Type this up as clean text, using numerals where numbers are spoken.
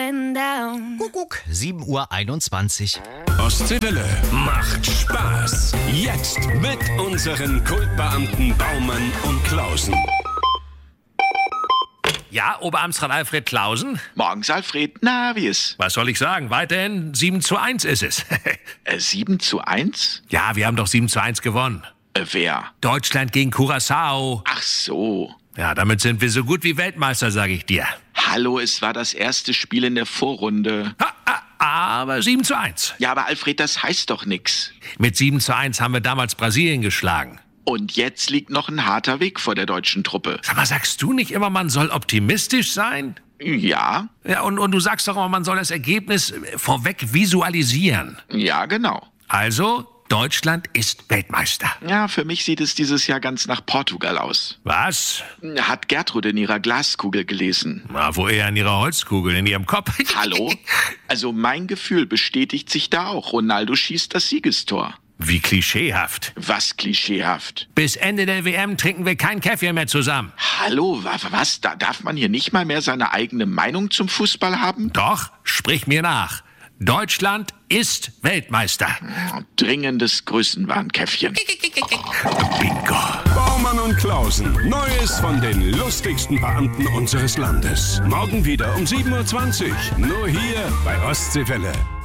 going down. Kuckuck, 7:21 Uhr. Ostseewelle macht Spaß. Jetzt mit unseren Kultbeamten Baumann und Klausen. Ja, Oberamtsrat Alfred Klausen? Morgens, Alfred. Na, wie ist? Was soll ich sagen? Weiterhin 7:1 ist es. 7:1? Ja, wir haben doch 7:1 gewonnen. Wer? Deutschland gegen Curaçao. Ach so. Ja, damit sind wir so gut wie Weltmeister, sage ich dir. Hallo, es war das erste Spiel in der Vorrunde. Aber 7:1. Ja, aber Alfred, das heißt doch nix. Mit 7:1 haben wir damals Brasilien geschlagen. Und jetzt liegt noch ein harter Weg vor der deutschen Truppe. Sag mal, sagst du nicht immer, man soll optimistisch sein? Ja. Ja, und du sagst doch immer, man soll das Ergebnis vorweg visualisieren. Ja, genau. Also, Deutschland ist Weltmeister. Ja, für mich sieht es dieses Jahr ganz nach Portugal aus. Was? Hat Gertrud in ihrer Glaskugel gelesen. Na, wo eher in ihrer Holzkugel, in ihrem Kopf. Hallo? Also mein Gefühl bestätigt sich da auch. Ronaldo schießt das Siegestor. Wie klischeehaft. Was klischeehaft? Bis Ende der WM trinken wir kein Käffchen mehr zusammen. Hallo, was? Da darf man hier nicht mal mehr seine eigene Meinung zum Fußball haben? Doch, sprich mir nach. Deutschland ist Weltmeister. Dringendes Größenwahnkäffchen. Bingo. Baumann und Klausen. Neues von den lustigsten Beamten unseres Landes. Morgen wieder um 7:20 Uhr. Nur hier bei Ostseewelle.